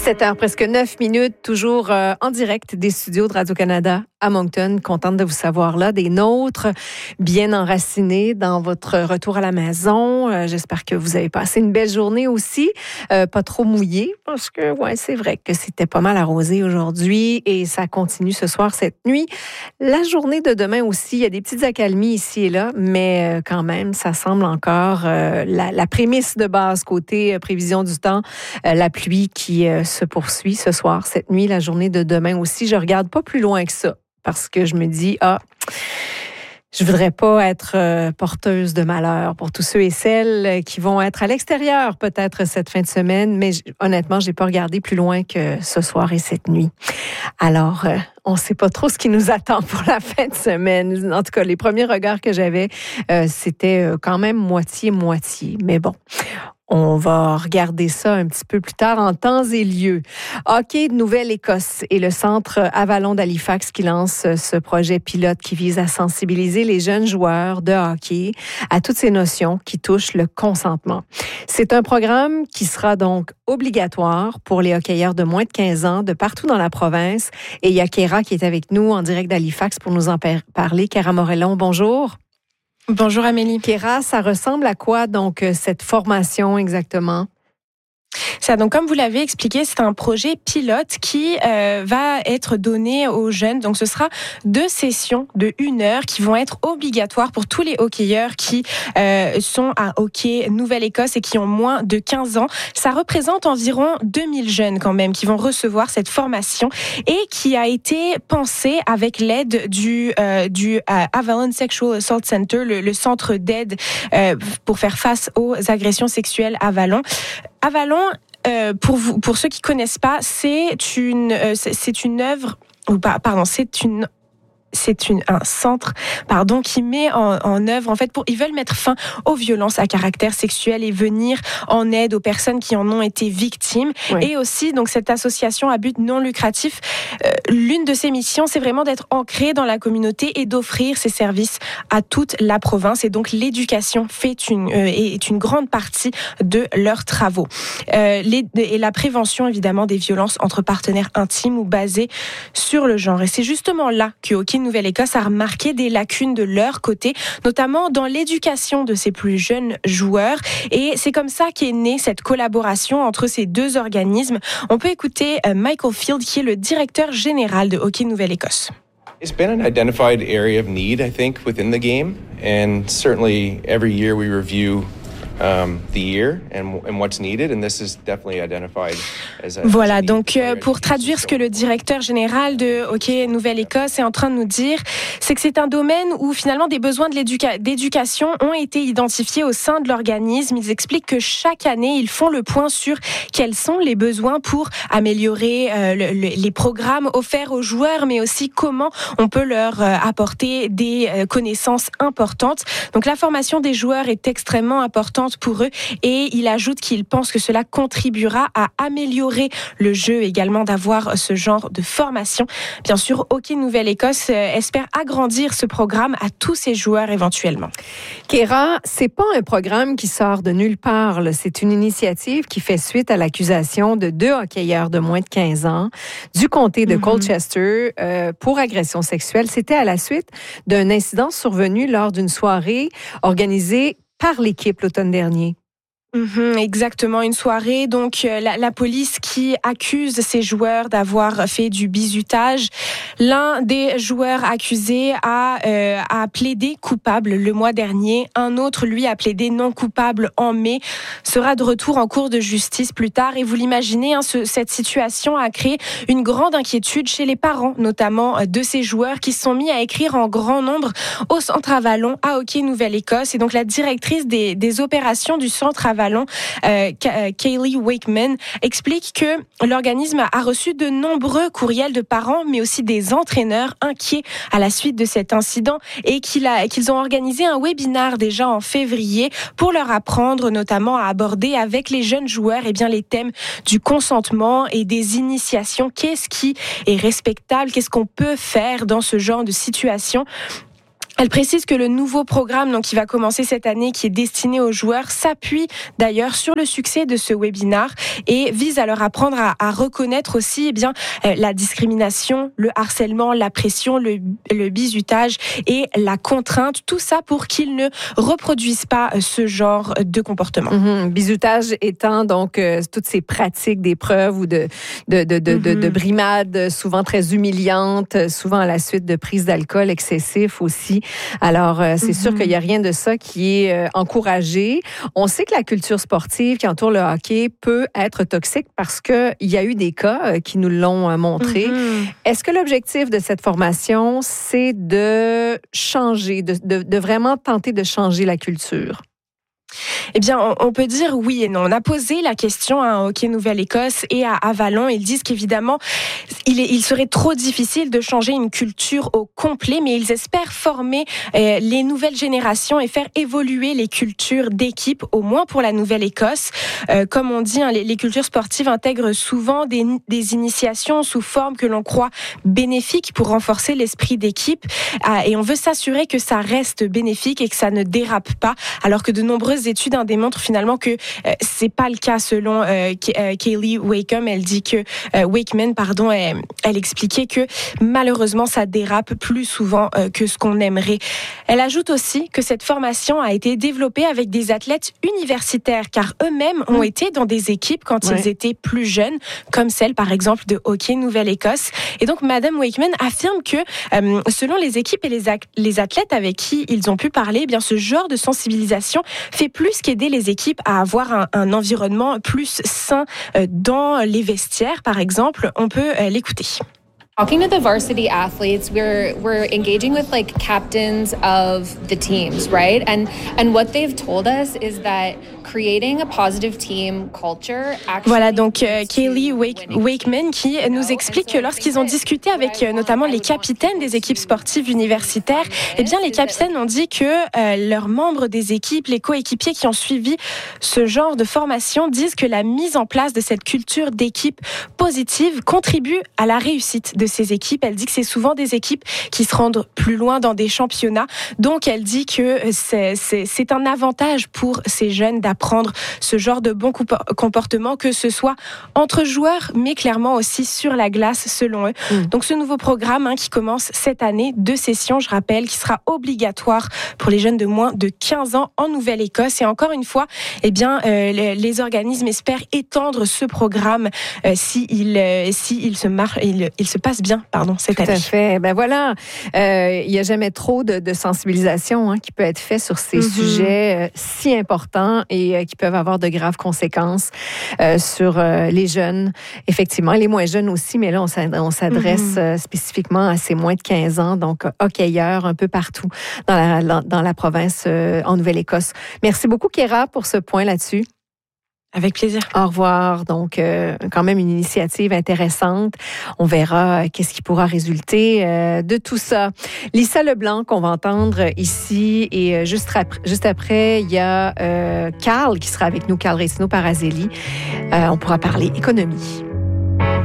17h, presque 9 minutes, toujours en direct des studios de Radio-Canada à Moncton. Contente de vous savoir là, des nôtres, bien enracinés dans votre retour à la maison. J'espère que vous avez passé une belle journée aussi, pas trop mouillée, parce que ouais, c'est vrai que c'était pas mal arrosé aujourd'hui et ça continue ce soir, cette nuit. La journée de demain aussi, il y a des petites accalmies ici et là, mais quand même, ça semble encore la prémisse de base côté prévision du temps, la pluie qui se poursuit ce soir, cette nuit, la journée de demain aussi. Je regarde pas plus loin que ça parce que je me dis, je voudrais pas être porteuse de malheur pour tous ceux et celles qui vont être à l'extérieur peut-être cette fin de semaine, mais honnêtement, j'ai pas regardé plus loin que ce soir et cette nuit. Alors, on sait pas trop ce qui nous attend pour la fin de semaine. En tout cas, les premiers regards que j'avais, c'était quand même moitié-moitié. Mais bon, on va regarder ça un petit peu plus tard en temps et lieu. Hockey de Nouvelle-Écosse et le Centre Avalon d'Halifax qui lance ce projet pilote qui vise à sensibiliser les jeunes joueurs de hockey à toutes ces notions qui touchent le consentement. C'est un programme qui sera donc obligatoire pour les hockeyeurs de moins de 15 ans de partout dans la province. Et il y a Kéra qui est avec nous en direct d'Halifax pour nous en parler. Kéra Morellon, bonjour. Bonjour Amélie. Kéra, ça ressemble à quoi donc cette formation exactement? Ça, donc, comme vous l'avez expliqué, c'est un projet pilote qui va être donné aux jeunes. Donc, ce sera 2 sessions de 1 heure qui vont être obligatoires pour tous les hockeyeurs qui sont à Hockey Nouvelle-Écosse et qui ont moins de 15 ans. Ça représente environ 2000 jeunes quand même qui vont recevoir cette formation et qui a été pensée avec l'aide du Avalon Sexual Assault Center, le centre d'aide pour faire face aux agressions sexuelles Avalon. Avalon, pour ceux qui connaissent pas, c'est un centre, qui met en œuvre, en fait, ils veulent mettre fin aux violences à caractère sexuel et venir en aide aux personnes qui en ont été victimes. Oui. Et aussi, donc, cette association à but non lucratif, l'une de ses missions, c'est vraiment d'être ancrée dans la communauté et d'offrir ses services à toute la province. Et donc, l'éducation est une grande partie de leurs travaux. Et la prévention, évidemment, des violences entre partenaires intimes ou basées sur le genre. Et c'est justement là que Hockey Nouvelle-Écosse a remarqué des lacunes de leur côté, notamment dans l'éducation de ses plus jeunes joueurs. Et c'est comme ça qu'est née cette collaboration entre ces 2 organismes. On peut écouter Michael Field, qui est le directeur général de Hockey Nouvelle-Écosse. It's been an identified area of need, I think, within the game. And certainly every year we review the year and what's needed, and this is definitely identified as a Voilà, donc pour traduire ce que le directeur général de Hockey Nouvelle-Écosse est en train de nous dire, c'est que c'est un domaine où finalement des besoins d'éducation ont été identifiés au sein de l'organisme. Ils expliquent que chaque année, ils font le point sur quels sont les besoins pour améliorer les programmes offerts aux joueurs, mais aussi comment on peut leur apporter des connaissances importantes. Donc la formation des joueurs est extrêmement importante pour eux et il ajoute qu'il pense que cela contribuera à améliorer le jeu également d'avoir ce genre de formation. Bien sûr, Hockey Nouvelle-Écosse espère agrandir ce programme à tous ses joueurs éventuellement. Kéra, c'est pas un programme qui sort de nulle part, là. C'est une initiative qui fait suite à l'accusation de 2 hockeyeurs de moins de 15 ans du comté de Colchester pour agression sexuelle. C'était à la suite d'un incident survenu lors d'une soirée organisée par l'équipe l'automne dernier. Exactement, une soirée. Donc, la police qui accuse ces joueurs d'avoir fait du bizutage. L'un des joueurs accusés a plaidé coupable le mois dernier. Un autre, lui, a plaidé non coupable en mai. Sera de retour en cour de justice plus tard. Et vous l'imaginez, cette situation a créé une grande inquiétude chez les parents, notamment de ces joueurs qui se sont mis à écrire en grand nombre au Centre Avalon à Hockey Nouvelle-Écosse. Et donc, la directrice des opérations du Centre Avalon, Kaylee Wakeman, explique que l'organisme a reçu de nombreux courriels de parents, mais aussi des entraîneurs inquiets à la suite de cet incident et qu'ils ont organisé un webinaire déjà en février pour leur apprendre notamment à aborder avec les jeunes joueurs les thèmes du consentement et des initiations. Qu'est-ce qui est respectable? Qu'est-ce qu'on peut faire dans ce genre de situation? Elle précise que le nouveau programme qui va commencer cette année, qui est destiné aux joueurs, s'appuie d'ailleurs sur le succès de ce webinar et vise à leur apprendre à reconnaître aussi la discrimination, le harcèlement, la pression, le bizutage et la contrainte. Tout ça pour qu'ils ne reproduisent pas ce genre de comportement. Bizutage étant donc toutes ces pratiques d'épreuves ou de brimades souvent très humiliantes, souvent à la suite de prises d'alcool excessif aussi. Alors, c'est sûr qu'il n'y a rien de ça qui est encouragé. On sait que la culture sportive qui entoure le hockey peut être toxique parce qu'il y a eu des cas qui nous l'ont montré. Est-ce que l'objectif de cette formation, c'est de changer, de vraiment tenter de changer la culture? Eh bien, on peut dire oui et non. On a posé la question à Hockey Nouvelle-Écosse et à Avalon. Ils disent qu'évidemment, il serait trop difficile de changer une culture au complet, mais ils espèrent former les nouvelles générations et faire évoluer les cultures d'équipe, au moins pour la Nouvelle-Écosse. Comme on dit, les cultures sportives intègrent souvent des initiations sous forme que l'on croit bénéfiques pour renforcer l'esprit d'équipe. Et on veut s'assurer que ça reste bénéfique et que ça ne dérape pas, alors que de nombreuses études démontrent finalement que c'est pas le cas selon Kaylee Wakeman. Elle dit que elle expliquait que malheureusement ça dérape plus souvent que ce qu'on aimerait. Elle ajoute aussi que cette formation a été développée avec des athlètes universitaires car eux-mêmes ont été dans des équipes quand ils étaient plus jeunes, comme celle par exemple de Hockey Nouvelle-Écosse. Et donc Madame Wakeman affirme que selon les équipes et les athlètes avec qui ils ont pu parler, ce genre de sensibilisation fait plus qu'aider les équipes à avoir un environnement plus sain dans les vestiaires, par exemple. On peut l'écouter. Talking to the varsity athletes, we're engaging with captains of the teams, right? And what they've told us is that creating a positive team culture. Voilà donc Kaylee Wakeman qui nous explique que lorsqu'ils ont discuté avec notamment les capitaines des équipes sportives universitaires, les capitaines ont dit que leurs membres des équipes, les coéquipiers qui ont suivi ce genre de formation disent que la mise en place de cette culture d'équipe positive contribue à la réussite de ces équipes. Elle dit que c'est souvent des équipes qui se rendent plus loin dans des championnats. Donc, elle dit que c'est un avantage pour ces jeunes d'apprendre ce genre de bon comportement, que ce soit entre joueurs, mais clairement aussi sur la glace, selon eux. Donc, ce nouveau programme qui commence cette année, 2 sessions, je rappelle, qui sera obligatoire pour les jeunes de moins de 15 ans en Nouvelle-Écosse. Et encore une fois, les organismes espèrent étendre ce programme s'il se passe bien, cette année. Tout à fait. Voilà, il n'y a jamais trop de sensibilisation qui peut être fait sur ces sujets si importants et qui peuvent avoir de graves conséquences sur les jeunes, effectivement, les moins jeunes aussi, mais là, on s'adresse spécifiquement à ces moins de 15 ans, donc hockeyeurs un peu partout dans la province en Nouvelle-Écosse. Merci beaucoup, Kéra, pour ce point là-dessus. Avec plaisir. Au revoir. Donc, quand même une initiative intéressante. On verra qu'est-ce qui pourra résulter de tout ça. Lisa Leblanc, qu'on va entendre ici. Et juste après, il y a Carl qui sera avec nous, Carl Récineau-Parazzelli. On pourra parler économie.